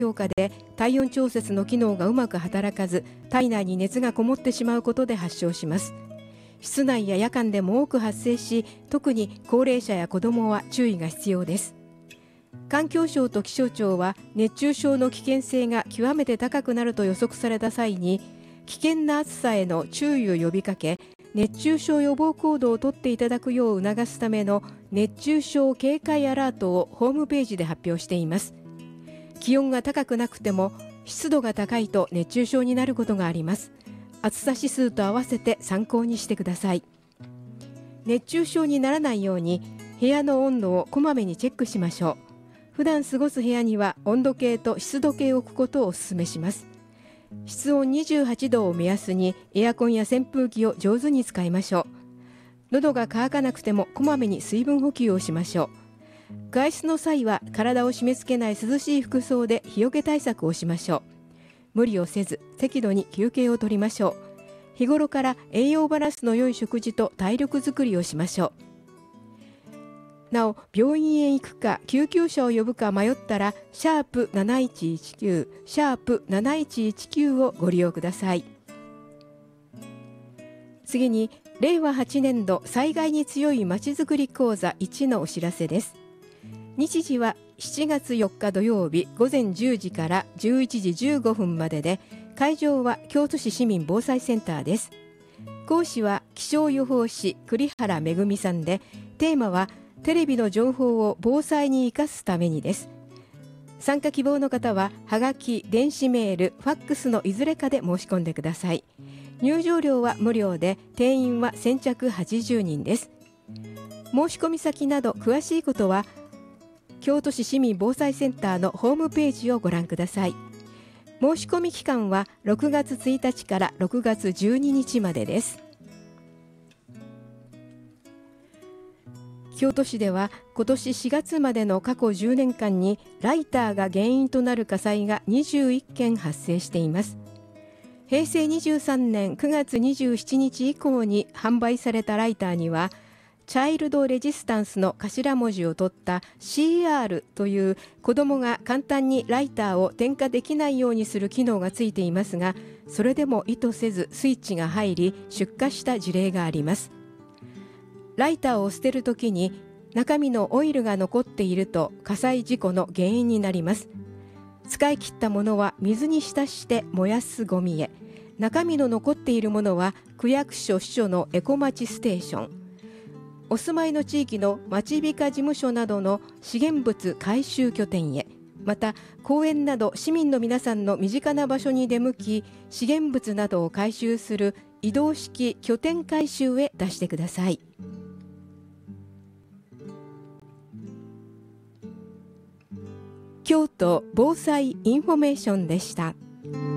強化で体温調節の機能がうまく働かず、体内に熱がこもってしまうことで発症します。室内や夜間でも多く発生し、特に高齢者や子どもは注意が必要です。環境省と気象庁は熱中症の危険性が極めて高くなると予測された際に、危険な暑さへの注意を呼びかけ、熱中症予防行動をとっていただくよう促すための熱中症警戒アラートをホームページで発表しています。気温が高くなくても湿度が高いと熱中症になることがあります。暑さ指数と合わせて参考にしてください。熱中症にならないように部屋の温度をこまめにチェックしましょう。普段過ごす部屋には温度計と湿度計を置くことをお勧めします。室温28度を目安にエアコンや扇風機を上手に使いましょう。喉が渇かなくてもこまめに水分補給をしましょう。外出の際は体を締め付けない涼しい服装で日よけ対策をしましょう。無理をせず適度に休憩をとりましょう。日頃から栄養バランスの良い食事と体力づくりをしましょう。なお、病院へ行くか救急車を呼ぶか迷ったら#7119 #7119をご利用ください。次に令和8年度災害に強いまちづくり講座1のお知らせです。日時は7月4日土曜日午前10時から11時15分までで、会場は京都市市民防災センターです。講師は気象予報士栗原恵さんで、テーマはテレビの情報を防災に生かすためにです。参加希望の方ははがき、電子メール、ファックスのいずれかで申し込んでください。入場料は無料で、定員は先着80人です。申し込み先など詳しいことは京都市市民防災センターのホームページをご覧ください。申し込み期間は6月1日から6月12日までです。京都市では今年4月までの過去10年間にライターが原因となる火災が21件発生しています。平成23年9月27日以降に販売されたライターには、チャイルドレジスタンスの頭文字を取った CR という子どもが簡単にライターを点火できないようにする機能がついていますが、それでも意図せずスイッチが入り出火した事例があります。ライターを捨てるときに中身のオイルが残っていると火災事故の原因になります。使い切ったものは水に浸して燃やすゴミへ、中身の残っているものは区役所支所のエコまちステーション、お住まいの地域の町美化事務所などの資源物回収拠点へ、また公園など市民の皆さんの身近な場所に出向き、資源物などを回収する移動式拠点回収へ出してください。京都防災インフォメーションでした。